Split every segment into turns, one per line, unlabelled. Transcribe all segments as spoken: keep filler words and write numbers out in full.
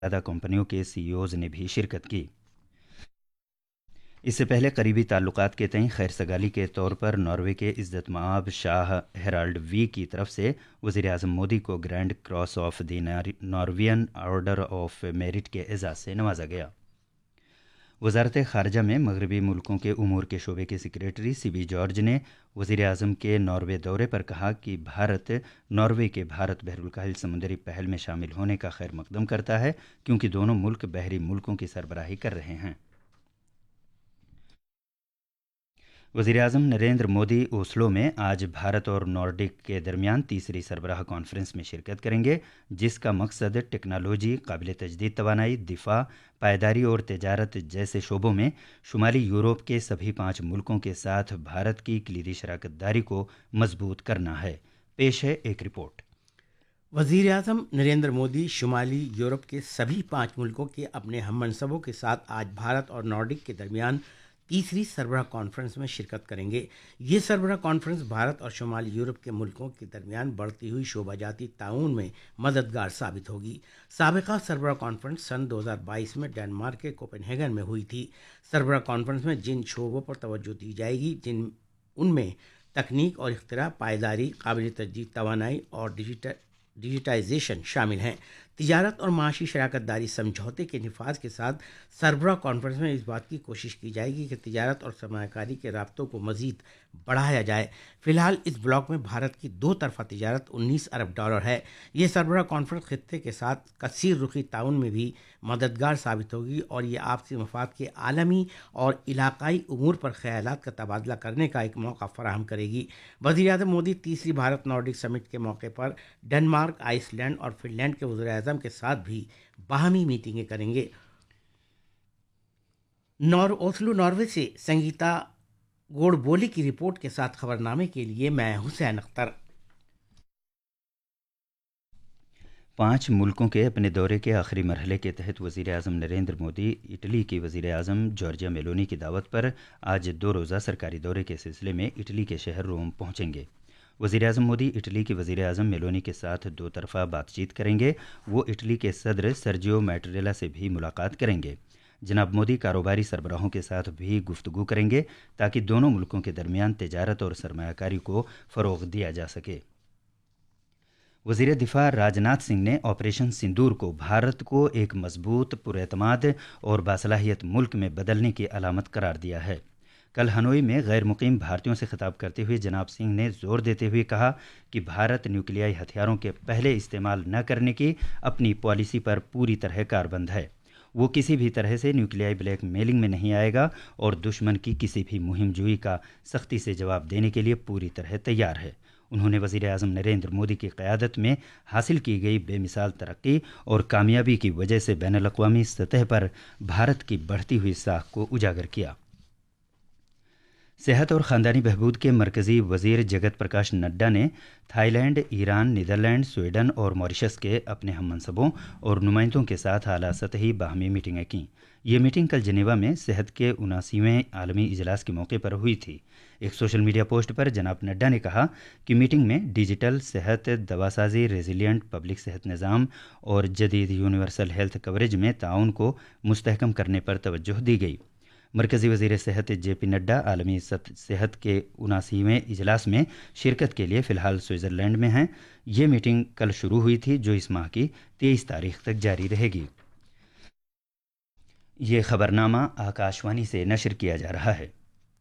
ज़्यादा कंपनियों के सीईओज ने भी शिरकत की। इससे पहले करीबी ताल्लुकात के तय खैर सगाली के तौर पर नॉर्वे के इज़्ज़त माब शाह हेराल्ड वी की तरफ से वज़ीर आज़म मोदी को grand cross of the Norwegian order of merit के एजाज़ से नवाजा गया। वजारत ख़ारजा में मगरबी मुल्कों के उमूर के शोबे के सेक्रेटरी सी बी जॉर्ज ने वज़ीर आज़म के नॉर्वे दौरे पर कहा कि भारत नॉर्वे के भारत बहरुलकाहिल समुद्री पहल में शामिल होने का खैर मकदम करता है, क्योंकि दोनों मुल्क बहरी मुल्कों की सरबराही कर रहे हैं। वज़ीर आज़म नरेंद्र मोदी ओस्लो में आज भारत और नॉर्डिक के दरमियान तीसरी सरबराह कॉन्फ्रेंस में शिरकत करेंगे, जिसका मकसद टेक्नोलॉजी, काबिल तजदीद तवानाई, दिफा, पायदारी और तजारत जैसे शोबों में शुमाली यूरोप के सभी पाँच मुल्कों के साथ भारत की कलीदी शराकत दारी को मजबूत करना है। पेश है एक रिपोर्ट।
वज़ीर आज़म नरेंद्र मोदी शुमाली यूरोप के सभी पाँच मुल्कों के अपने हममनसबों के साथ आज भारत और नॉर्डिक के दरमियान तीसरी सरबराह कॉन्फ्रेंस में शिरकत करेंगे। ये सरबराह कॉन्फ्रेंस भारत और शुमाली यूरोप के मुल्कों के दरमियान बढ़ती हुई शोबाजाती ताउन में मददगार साबित होगी। साबिका सरबराह कॉन्फ्रेंस सन दो हज़ार बाईस में डेनमार्क के कोपेनहेगन में हुई थी। सरबराह कॉन्फ्रेंस में जिन शोबों पर तवज्जो दी जाएगी जिन उनमें तकनीक और इख्तिरा, पायदारी, काबिल तजदीद तवानाई और डिजिटल डिजिटाइजेशन शामिल हैं। तिजारत और माशी शराकत दारी समझौते के निफाज के साथ सरबराह कॉन्फ्रेंस में इस बात की कोशिश की जाएगी कि तिजारत और सरमायाकारी के राब्तों को मज़ीद बढ़ाया जाए। फ़िलहाल इस ब्लॉक में भारत की दो तरफ़ा तिजारत उन्नीस अरब डॉलर है। ये सरबराह कॉन्फ्रेंस खित्ते के साथ कसीर रुखी ताउन में भी मददगार साबित होगी और ये आपसी मफाद के आलमी और इलाकाई उमूर पर ख़यालात का तबादला करने का एक मौका फराहम करेगी। वज़ीर आज़म मोदी तीसरी भारत नॉर्डिक समिट के मौके पर डेनमार्क, आइसलैंड और फिनलैंड के वज़ीर आज़म के साथ भी बाहमी मीटिंगें करेंगे। नॉर ओस्लो नॉर्वे से संगीता गोडबोले की रिपोर्ट के साथ खबरनामे के लिए मैं हुसैन अख्तर।
पाँच मुल्कों के अपने दौरे के आखिरी मरहले के तहत वज़ीर आज़म नरेंद्र मोदी इटली की वज़ीर आज़म जॉर्जिया मेलोनी की दावत पर आज दो रोज़ा सरकारी दौरे के सिलसिले में इटली के शहर रोम पहुँचेंगे। वज़ीर आज़म मोदी इटली की वज़ीर आज़म मेलोनी के साथ दो तरफ़ा बातचीत करेंगे। वो इटली के सदर सर्जियो मैटरेला से भी मुलाकात करेंगे। जनाब मोदी कारोबारी सरबराहों के साथ भी गुफ्तगू करेंगे ताकि दोनों मुल्कों के दरमियान तिजारत और सरमायाकारी को फ़रोग़ दिया जा सके। वज़ीर दिफा राजनाथ सिंह ने ऑपरेशन सिंदूर को भारत को एक मजबूत, पुरएतमाद और बासलाहियत मुल्क में बदलने की अलामत करार दिया है। कल हनोई में गैर मुकीम भारतीयों से खिताब करते हुए जनाब सिंह ने जोर देते हुए कहा कि भारत न्यूक्लियाई हथियारों के पहले इस्तेमाल न करने की अपनी पॉलिसी पर पूरी तरह कारबंद है। वो किसी भी तरह से न्यूक्लियाई ब्लैक मेलिंग में नहीं आएगा और दुश्मन की किसी भी मुहिम जुई का सख्ती से जवाब देने के लिए पूरी तरह तैयार है। उन्होंने वज़ीर आज़म नरेंद्र मोदी की क़यादत में हासिल की गई बेमिसाल तरक्की और कामयाबी की वजह से बैनुल अक़वामी सतह पर भारत की बढ़ती हुई साख को उजागर किया। सेहत और ख़ानदानी बहबूद के मरकज़ी वज़ीर जगत प्रकाश नड्डा ने थाईलैंड, ईरान, नीदरलैंड, स्वीडन और मॉरिशस के अपने हममनसबों और नुमाइंदों के साथ आला सतही बाहमी मीटिंगें की। ये मीटिंग कल जिनेवा में सेहत के उनासीवें आलमी इजलास के मौके पर हुई थी। एक सोशल मीडिया पोस्ट पर जनाब नड्डा ने कहा कि मीटिंग में डिजिटल सेहत, दवासाजी, रेजिलियंट पब्लिक सेहत निज़ाम और जदीद यूनिवर्सल हेल्थ कवरेज में ताउन को मुस्तहकम करने पर तवज्जो दी गई। मरकज़ी वज़ीर सेहत जे पी नड्डा आलमी सेहत के उनासीवें इजलास में शिरकत के लिए फ़िलहाल स्विट्ज़रलैंड में हैं। ये मीटिंग कल शुरू हुई थी जो इस माह की तेईस तारीख तक जारी रहेगी। ये खबरनामा आकाशवाणी से नशर किया जा रहा है।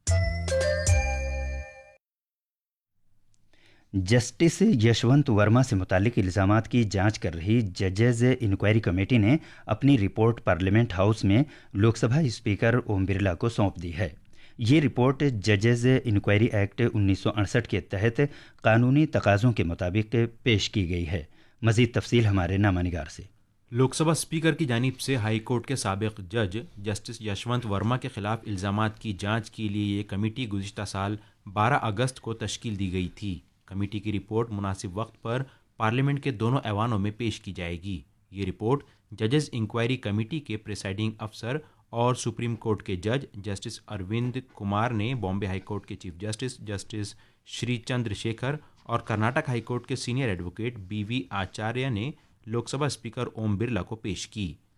जस्टिस यशवंत वर्मा से मुतालिक इल्ज़ामात की जांच कर रही जजेज़ इंक्वायरी कमेटी ने अपनी रिपोर्ट पार्लियामेंट हाउस में लोकसभा स्पीकर ओम बिरला को सौंप दी है। ये रिपोर्ट जजेज़ इंक्वायरी एक्ट उन्नीस सौ अड़सठ के तहत कानूनी तकाज़ों के मुताबिक पेश की गई है। मज़ीद तफसील हमारे नामानिगार से।
लोकसभा स्पीकर की जानिब से हाई कोर्ट के साबिक जज जस्टिस यशवंत वर्मा के खिलाफ इल्ज़ामात की जांच के लिए ये कमेटी गुज़िश्ता साल बारह अगस्त को तश्कील दी गई थी। कमेटी की रिपोर्ट मुनासिब वक्त पर पार्लियामेंट के दोनों ऐवानों में पेश की जाएगी। ये रिपोर्ट जजेस इंक्वायरी कमेटी के प्रिसाइडिंग अफसर और सुप्रीम कोर्ट के जज जस्टिस अरविंद कुमार ने बॉम्बे हाई कोर्ट के chief justice justice Shri Chandrashekhar और कर्नाटक हाई कोर्ट के सीनियर एडवोकेट बी वी आचार्य ने लोकसभा स्पीकर ओम बिरला को पेश की।